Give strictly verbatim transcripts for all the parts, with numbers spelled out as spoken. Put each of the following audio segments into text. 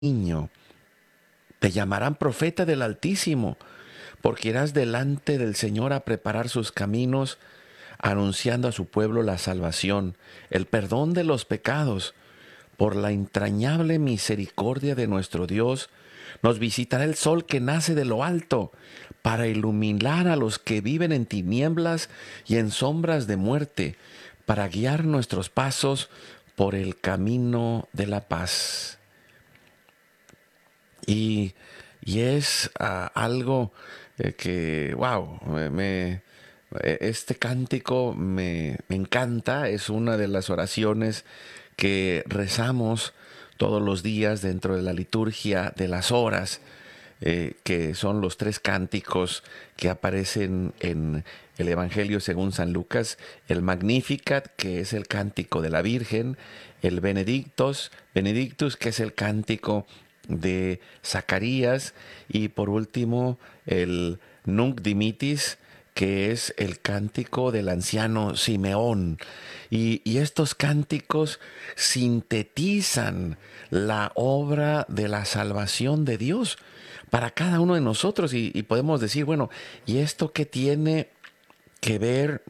niño. Te llamarán profeta del Altísimo, porque irás delante del Señor a preparar sus caminos, anunciando a su pueblo la salvación, el perdón de los pecados. Por la entrañable misericordia de nuestro Dios, nos visitará el sol que nace de lo alto, para iluminar a los que viven en tinieblas y en sombras de muerte, para guiar nuestros pasos por el camino de la paz. Y, y es ah, algo eh, que, wow, me, me- eh, este cántico me, me encanta, es una de las oraciones que rezamos todos los días dentro de la liturgia de las horas, eh, que son los tres cánticos que aparecen en el Evangelio según San Lucas: el Magnificat, que es el cántico de la Virgen; el Benedictus, Benedictus, que es el cántico de Zacarías; y por último el Nunc Dimittis, que es el cántico del anciano Simeón. Y, y estos cánticos sintetizan la obra de la salvación de Dios para cada uno de nosotros. Y, y podemos decir, bueno, ¿y esto qué tiene que ver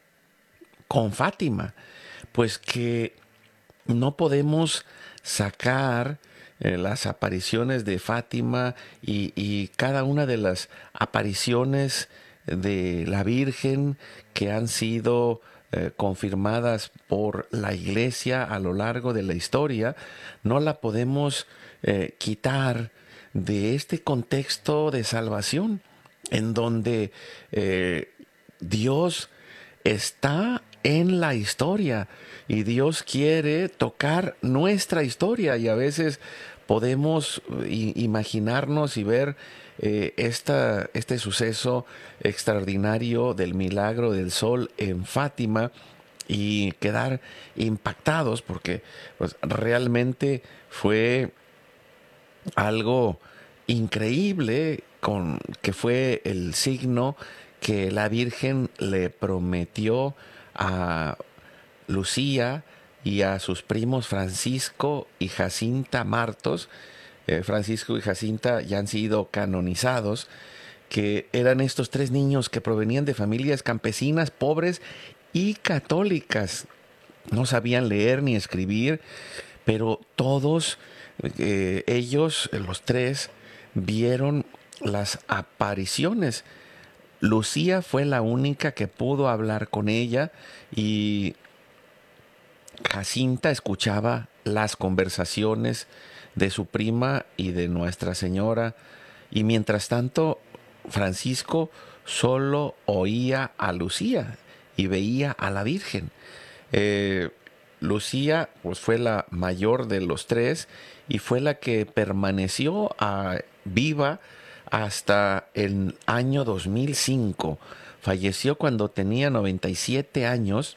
con Fátima? Pues que no podemos sacar eh, las apariciones de Fátima y, y cada una de las apariciones de la Virgen que han sido eh, confirmadas por la Iglesia a lo largo de la historia, no la podemos eh, quitar de este contexto de salvación en donde eh, Dios está en la historia y Dios quiere tocar nuestra historia, y a veces podemos i- imaginarnos y ver eh, esta, este suceso extraordinario del milagro del sol en Fátima y quedar impactados porque pues, realmente fue algo increíble, con que fue el signo que la Virgen le prometió a Lucía y a sus primos Francisco y Jacinta Martos. Eh, Francisco y Jacinta ya han sido canonizados, que eran estos tres niños que provenían de familias campesinas, pobres y católicas. No sabían leer ni escribir, pero todos eh, ellos, eh, los tres, vieron las apariciones. Lucía fue la única que pudo hablar con ella, y Jacinta escuchaba las conversaciones de su prima y de Nuestra Señora, y mientras tanto Francisco solo oía a Lucía y veía a la Virgen. Eh, Lucía pues fue la mayor de los tres y fue la que permaneció ah, viva hasta el año dos mil cinco. Falleció cuando tenía noventa y siete años,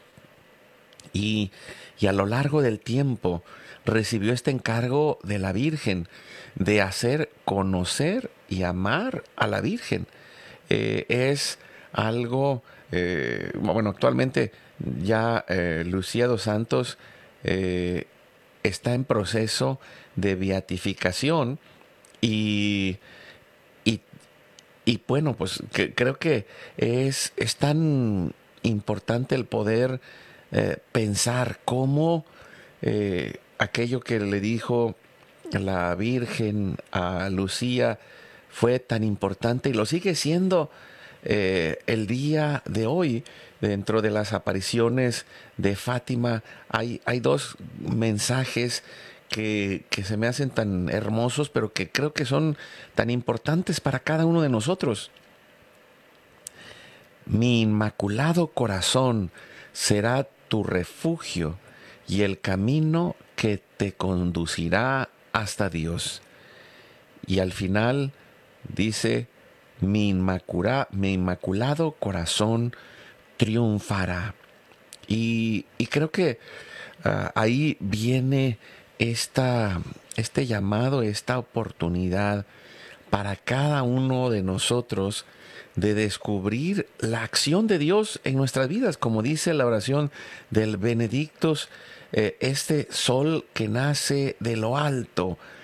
y, y a lo largo del tiempo recibió este encargo de la Virgen de hacer conocer y amar a la Virgen. Eh, es algo, eh, bueno, actualmente ya eh, Lucía dos Santos eh, está en proceso de beatificación, y, y, y bueno, pues que, creo que es, es tan importante el poder eh, pensar cómo eh, aquello que le dijo la Virgen a Lucía fue tan importante y lo sigue siendo eh, el día de hoy. Dentro de las apariciones de Fátima hay, hay dos mensajes que, que se me hacen tan hermosos, pero que creo que son tan importantes para cada uno de nosotros. Mi inmaculado corazón será tu refugio y el camino que te conducirá hasta Dios. Y al final dice, mi, inmacula- mi inmaculado corazón triunfará. Y, y creo que ah, ahí viene esta, este llamado, esta oportunidad para cada uno de nosotros de descubrir la acción de Dios en nuestras vidas, como dice la oración del Benedictus, eh, este sol que nace de lo alto,